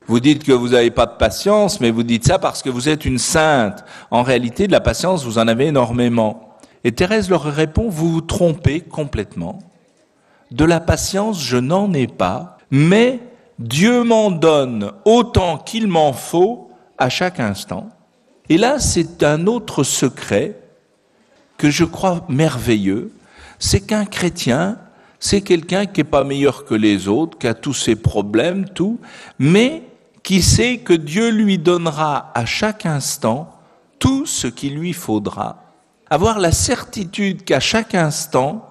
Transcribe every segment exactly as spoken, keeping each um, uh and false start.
Vous dites que vous n'avez pas de patience, mais vous dites ça parce que vous êtes une sainte. En réalité, de la patience, vous en avez énormément. Et Thérèse leur répond, vous vous trompez complètement. De la patience, je n'en ai pas, mais Dieu m'en donne autant qu'il m'en faut à chaque instant. Et là, c'est un autre secret que je crois merveilleux, c'est qu'un chrétien, c'est quelqu'un qui n'est pas meilleur que les autres, qui a tous ses problèmes, tout, mais qui sait que Dieu lui donnera à chaque instant tout ce qu'il lui faudra. Avoir la certitude qu'à chaque instant,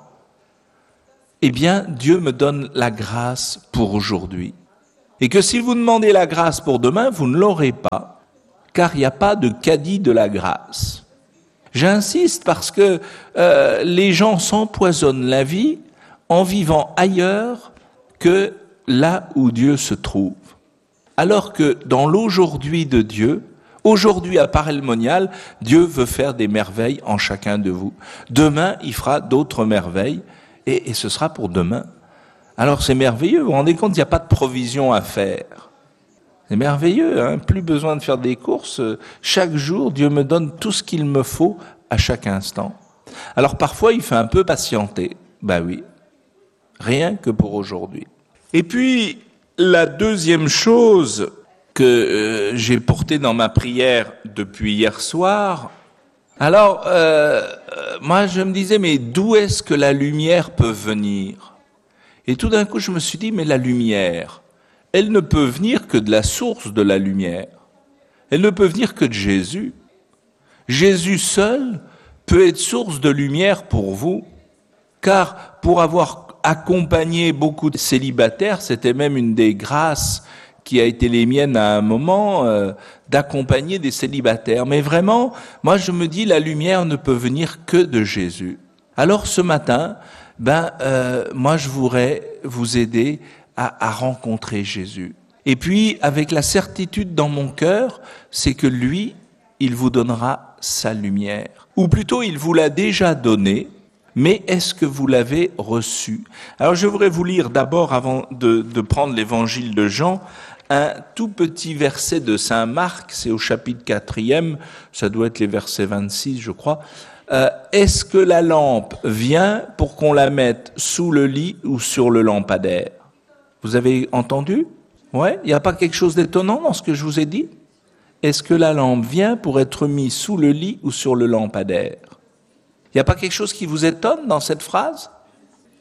eh bien, Dieu me donne la grâce pour aujourd'hui. Et que si vous demandez la grâce pour demain, vous ne l'aurez pas, car il n'y a pas de caddie de la grâce. J'insiste parce que euh, les gens s'empoisonnent la vie en vivant ailleurs que là où Dieu se trouve. Alors que dans l'aujourd'hui de Dieu, aujourd'hui à Paray-le-Monial, Dieu veut faire des merveilles en chacun de vous. Demain, il fera d'autres merveilles et, et ce sera pour demain. Alors c'est merveilleux, vous vous rendez compte, il n'y a pas de provision à faire. C'est merveilleux, hein, plus besoin de faire des courses. Chaque jour, Dieu me donne tout ce qu'il me faut à chaque instant. Alors parfois, il fait un peu patienter. Ben oui, rien que pour aujourd'hui. Et puis, la deuxième chose que euh, j'ai portée dans ma prière depuis hier soir, alors, euh, euh, moi je me disais, mais d'où est-ce que la lumière peut venir ? Et tout d'un coup, je me suis dit, mais la lumière, elle ne peut venir que de la source de la lumière. Elle ne peut venir que de Jésus. Jésus seul peut être source de lumière pour vous, car pour avoir accompagné beaucoup de célibataires, c'était même une des grâces qui a été les miennes à un moment, euh, d'accompagner des célibataires. Mais vraiment, moi je me dis, la lumière ne peut venir que de Jésus. Alors ce matin, ben euh, moi je voudrais vous aider à, à rencontrer Jésus. Et puis, avec la certitude dans mon cœur, c'est que lui, il vous donnera sa lumière. Ou plutôt, il vous l'a déjà donnée, mais est-ce que vous l'avez reçue ? Alors, je voudrais vous lire d'abord, avant de, de prendre l'évangile de Jean, un tout petit verset de Saint Marc, c'est au chapitre quatrième, ça doit être les versets vingt-six, je crois. Euh, est-ce que la lampe vient pour qu'on la mette sous le lit ou sur le lampadaire ? Vous avez entendu ? Ouais, il n'y a pas quelque chose d'étonnant dans ce que je vous ai dit ? Est-ce que la lampe vient pour être mise sous le lit ou sur le lampadaire ? Il n'y a pas quelque chose qui vous étonne dans cette phrase ? Quoi ?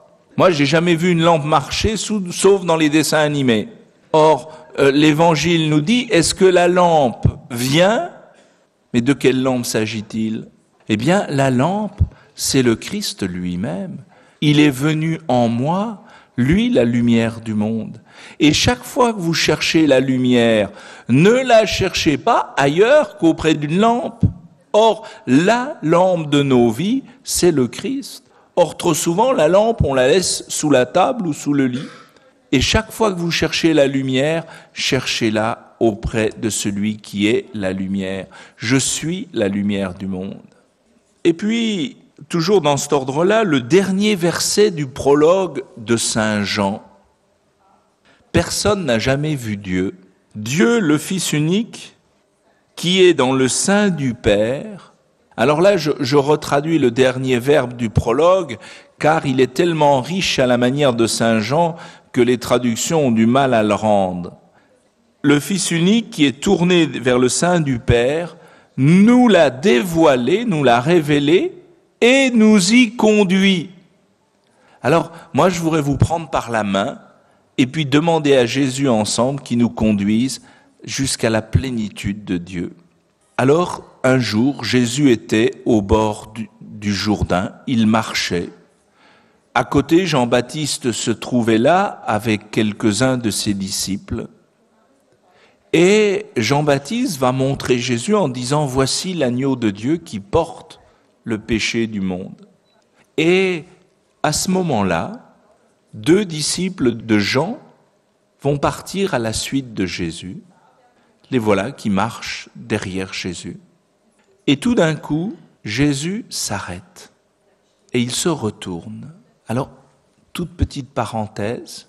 Moi, j'ai jamais vu une lampe marcher sous, sauf dans les dessins animés. Or, euh, l'Évangile nous dit, est-ce que la lampe vient ? Mais de quelle lampe s'agit-il ? Eh bien, la lampe, c'est le Christ lui-même. Il est venu en moi, lui, la lumière du monde. Et chaque fois que vous cherchez la lumière, ne la cherchez pas ailleurs qu'auprès d'une lampe. Or, la lampe de nos vies, c'est le Christ. Or, trop souvent, la lampe, on la laisse sous la table ou sous le lit. Et chaque fois que vous cherchez la lumière, cherchez-la auprès de celui qui est la lumière. Je suis la lumière du monde. Et puis, toujours dans cet ordre-là, le dernier verset du prologue de Saint Jean. Personne n'a jamais vu Dieu. Dieu, le Fils unique, qui est dans le sein du Père. Alors là, je, je retraduis le dernier verbe du prologue, car il est tellement riche à la manière de Saint Jean que les traductions ont du mal à le rendre. Le Fils unique qui est tourné vers le sein du Père, nous l'a dévoilé, nous l'a révélé et nous y conduit. Alors, moi, je voudrais vous prendre par la main et puis demander à Jésus ensemble qu'il nous conduise jusqu'à la plénitude de Dieu. Alors, un jour, Jésus était au bord du, du Jourdain, il marchait. À côté, Jean-Baptiste se trouvait là avec quelques-uns de ses disciples. Et Jean-Baptiste va montrer Jésus en disant « Voici l'agneau de Dieu qui porte le péché du monde. » Et à ce moment-là, deux disciples de Jean vont partir à la suite de Jésus. Les voilà qui marchent derrière Jésus. Et tout d'un coup, Jésus s'arrête et il se retourne. Alors, toute petite parenthèse,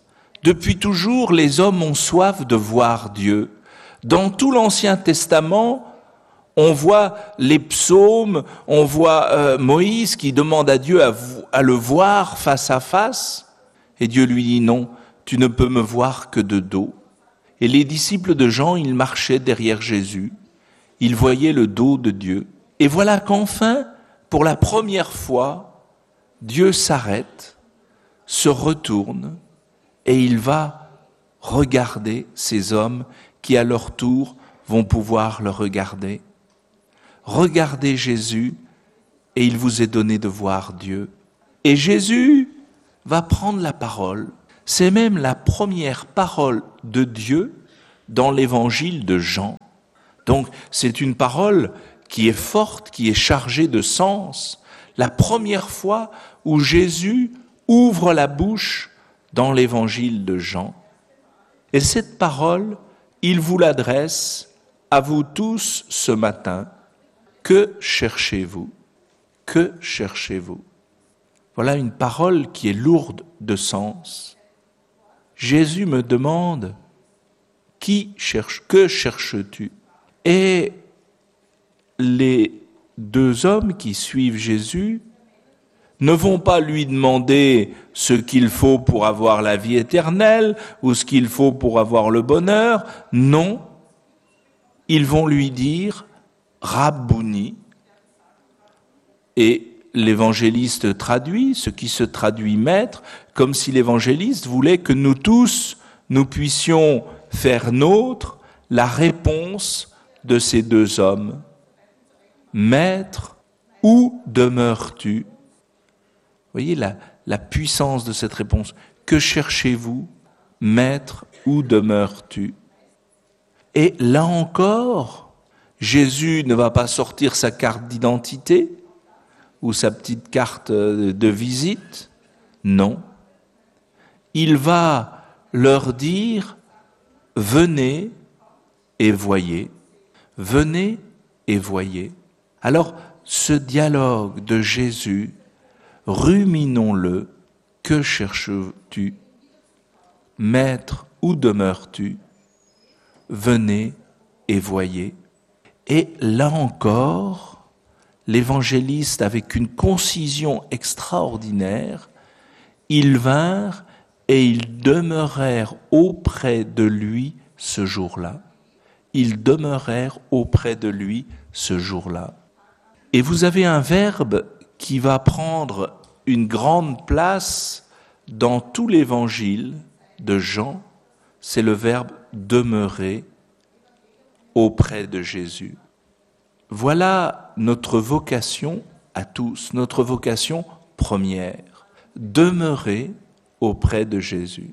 Depuis toujours, les hommes ont soif de voir Dieu. Dans tout l'Ancien Testament, on voit les psaumes, on voit euh, Moïse qui demande à Dieu à, à le voir face à face. Et Dieu lui dit non, tu ne peux me voir que de dos. Et les disciples de Jean, ils marchaient derrière Jésus. Ils voyaient le dos de Dieu. Et voilà qu'enfin, pour la première fois, Dieu s'arrête, se retourne et il va regarder ces hommes qui, à leur tour, vont pouvoir le regarder. Regardez Jésus et il vous est donné de voir Dieu. Et Jésus va prendre la parole. C'est même la première parole de Dieu dans l'évangile de Jean. Donc c'est une parole qui est forte, qui est chargée de sens. La première fois où Jésus ouvre la bouche dans l'évangile de Jean. Et cette parole, il vous l'adresse à vous tous ce matin. Que cherchez-vous? Que cherchez-vous? Voilà une parole qui est lourde de sens. Jésus me demande, qui cherche, que cherches-tu? Et les deux hommes qui suivent Jésus ne vont pas lui demander ce qu'il faut pour avoir la vie éternelle ou ce qu'il faut pour avoir le bonheur. Non, ils vont lui dire « Rabbouni ». Et l'évangéliste traduit, ce qui se traduit maître, comme si l'évangéliste voulait que nous tous, nous puissions faire nôtre la réponse de ces deux hommes. Maître, où demeures-tu? Vous voyez la, la puissance de cette réponse. Que cherchez-vous? Maître, où demeures-tu? Et là encore, Jésus ne va pas sortir sa carte d'identité ou sa petite carte de visite. Non. Il va leur dire, venez et voyez. Venez et voyez. Alors, ce dialogue de Jésus, ruminons-le. Que cherches-tu? Maître, où demeures-tu? Venez et voyez. Et là encore, l'évangéliste, avec une concision extraordinaire, ils vinrent et ils demeurèrent auprès de lui ce jour-là. Ils demeurèrent auprès de lui ce jour-là. Et vous avez un verbe qui va prendre une grande place dans tout l'évangile de Jean, c'est le verbe demeurer auprès de Jésus. Voilà notre vocation à tous, notre vocation première, demeurer auprès de Jésus.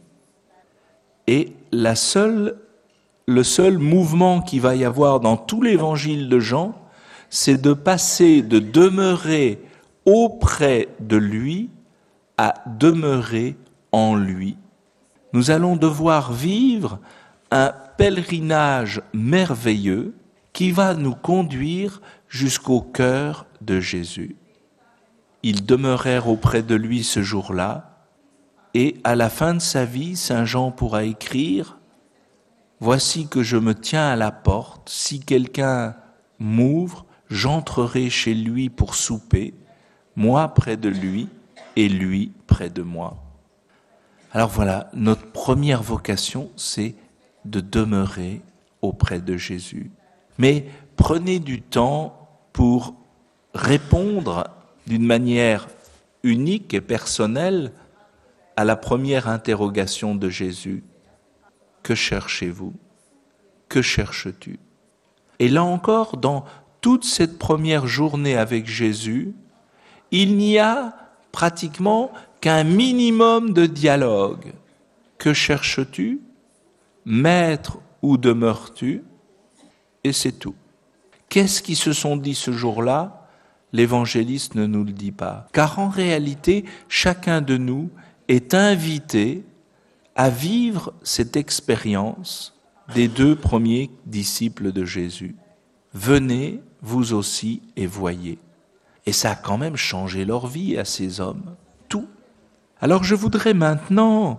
Et la seule, le seul mouvement qu'il va y avoir dans tout l'évangile de Jean, c'est de passer de demeurer auprès de lui à demeurer en lui. Nous allons devoir vivre un pèlerinage merveilleux qui va nous conduire jusqu'au cœur de Jésus. Ils demeurèrent auprès de lui ce jour-là, et à la fin de sa vie, saint Jean pourra écrire « Voici que je me tiens à la porte, si quelqu'un m'ouvre, j'entrerai chez lui pour souper, moi près de lui et lui près de moi. » Alors voilà, notre première vocation, c'est de demeurer auprès de Jésus. Mais prenez du temps pour répondre d'une manière unique et personnelle à la première interrogation de Jésus. Que cherchez-vous? Que cherches-tu? Et là encore, dans toute cette première journée avec Jésus, il n'y a pratiquement qu'un minimum de dialogue. Que cherches-tu? Maître, où demeures-tu? Et c'est tout. Qu'est-ce qu'ils se sont dit ce jour-là? L'évangéliste ne nous le dit pas. Car en réalité, chacun de nous est invité à vivre cette expérience des deux premiers disciples de Jésus. Venez, vous aussi, et voyez. Et ça a quand même changé leur vie à ces hommes. Tout. Alors je voudrais maintenant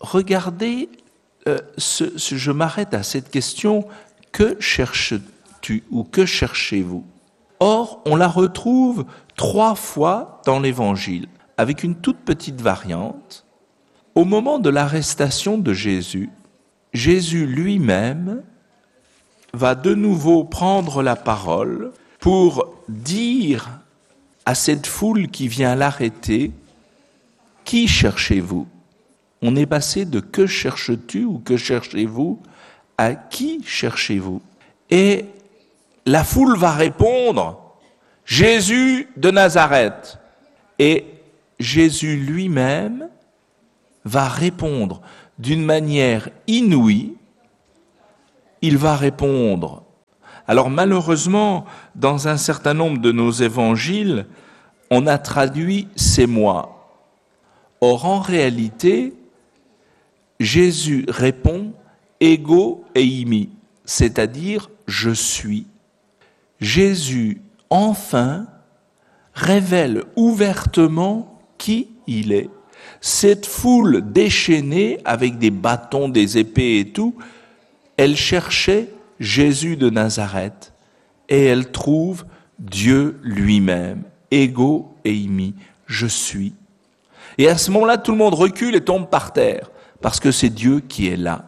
regardez, euh, ce, ce, je m'arrête à cette question, que cherches-tu ou que cherchez-vous? Or, on la retrouve trois fois dans l'Évangile, avec une toute petite variante. Au moment de l'arrestation de Jésus, Jésus lui-même va de nouveau prendre la parole pour dire à cette foule qui vient l'arrêter, « Qui cherchez-vous » On est passé de « Que cherches-tu » ou « Que cherchez-vous » à « Qui cherchez-vous » Et la foule va répondre « Jésus de Nazareth ». Et Jésus lui-même va répondre d'une manière inouïe. Il va répondre. Alors malheureusement, dans un certain nombre de nos évangiles, on a traduit « c'est moi ». Or en réalité, Jésus répond « ego eimi », c'est-à-dire « je suis ». Jésus, enfin, révèle ouvertement qui il est. Cette foule déchaînée avec des bâtons, des épées et tout, elle cherchait Jésus de Nazareth et elle trouve Dieu lui-même. Ego eimi, je suis. Et à ce moment-là, tout le monde recule et tombe par terre parce que c'est Dieu qui est là.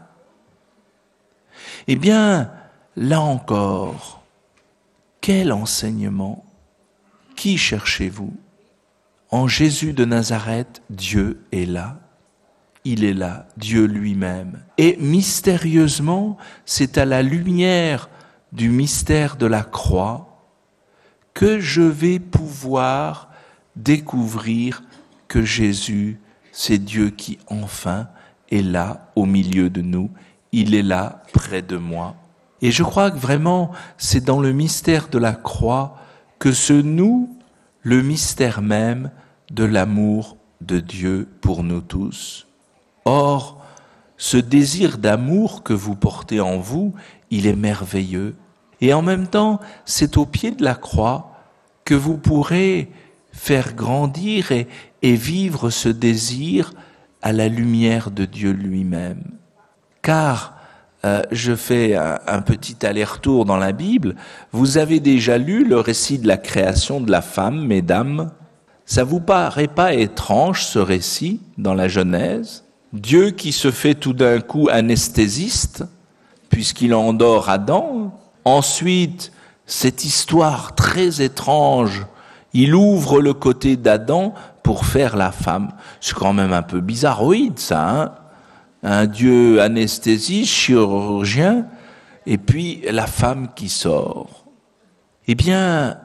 Eh bien, là encore, quel enseignement? Qui cherchez-vous? En Jésus de Nazareth, Dieu est là. Il est là, Dieu lui-même. Et mystérieusement, c'est à la lumière du mystère de la croix que je vais pouvoir découvrir que Jésus, c'est Dieu qui enfin est là au milieu de nous. Il est là près de moi. Et je crois que vraiment, c'est dans le mystère de la croix que se noue le mystère même de l'amour de Dieu pour nous tous. Or, ce désir d'amour que vous portez en vous, il est merveilleux. Et en même temps, c'est au pied de la croix que vous pourrez faire grandir et, et vivre ce désir à la lumière de Dieu lui-même. Car, euh, je fais un, un petit aller-retour dans la Bible, vous avez déjà lu le récit de la création de la femme, mesdames? Ça vous paraît pas étrange ce récit dans la Genèse? Dieu qui se fait tout d'un coup anesthésiste, puisqu'il endort Adam. Ensuite, cette histoire très étrange, il ouvre le côté d'Adam pour faire la femme. C'est quand même un peu bizarroïde ça, hein? Un Dieu anesthésiste, chirurgien, et puis la femme qui sort. Eh bien,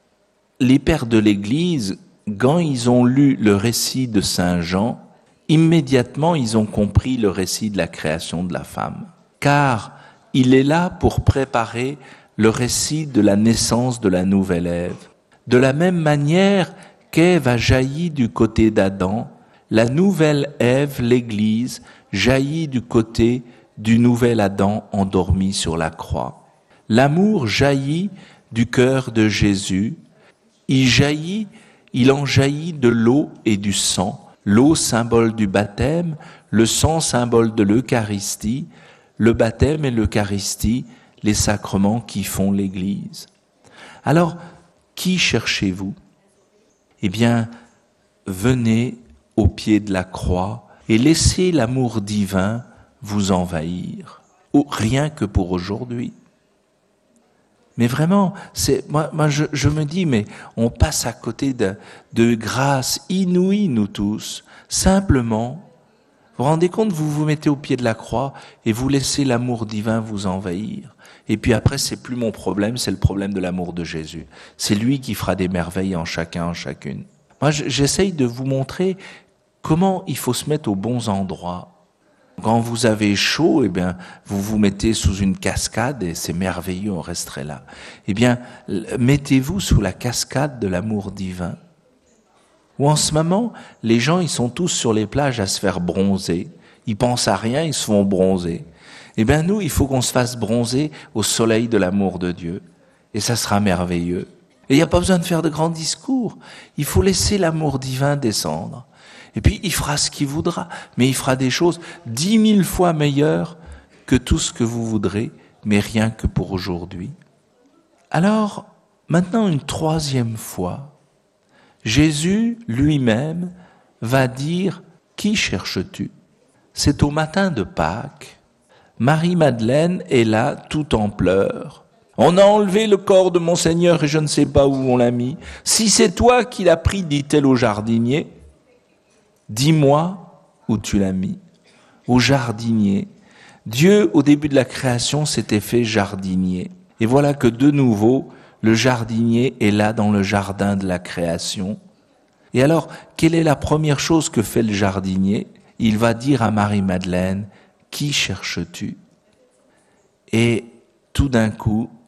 les pères de l'Église, quand ils ont lu le récit de Saint Jean, immédiatement ils ont compris le récit de la création de la femme. Car il est là pour préparer le récit de la naissance de la nouvelle Ève. De la même manière qu'Ève a jailli du côté d'Adam, la nouvelle Ève, l'Église, jaillit du côté du nouvel Adam endormi sur la croix. L'amour jaillit du cœur de Jésus. Il jaillit, il en jaillit de l'eau et du sang. L'eau, symbole du baptême, le sang, symbole de l'Eucharistie, le baptême et l'Eucharistie, les sacrements qui font l'Église. Alors, qui cherchez-vous? Eh bien, venez au pied de la croix et laissez l'amour divin vous envahir, ou rien que pour aujourd'hui. Mais vraiment, c'est, moi, moi je, je me dis, mais on passe à côté de, de grâce inouïe, nous tous. Simplement, vous vous rendez compte, vous vous mettez au pied de la croix et vous laissez l'amour divin vous envahir. Et puis après, c'est plus mon problème, c'est le problème de l'amour de Jésus. C'est lui qui fera des merveilles en chacun, en chacune. Moi, j'essaye de vous montrer comment il faut se mettre aux bons endroits. Quand vous avez chaud, eh bien, vous vous mettez sous une cascade et c'est merveilleux, on resterait là. Eh bien, mettez-vous sous la cascade de l'amour divin. Ou en ce moment, les gens, ils sont tous sur les plages à se faire bronzer. Ils pensent à rien, ils se font bronzer. Eh bien, nous, il faut qu'on se fasse bronzer au soleil de l'amour de Dieu. Et ça sera merveilleux. Et il n'y a pas besoin de faire de grands discours. Il faut laisser l'amour divin descendre. Et puis, il fera ce qu'il voudra, mais il fera des choses dix mille fois meilleures que tout ce que vous voudrez, mais rien que pour aujourd'hui. Alors, maintenant, une troisième fois, Jésus lui-même va dire « Qui cherches-tu » ? C'est au matin de Pâques. Marie-Madeleine est là, tout en pleurs. « On a enlevé le corps de mon Seigneur et je ne sais pas où on l'a mis. Si c'est toi qui l'as pris, dit-elle au jardinier, dis-moi où tu l'as mis. » Au jardinier. Dieu, au début de la création, s'était fait jardinier. Et voilà que de nouveau, le jardinier est là dans le jardin de la création. Et alors, quelle est la première chose que fait le jardinier ? Il va dire à Marie-Madeleine, « Qui cherches-tu » ? Et tout d'un coup,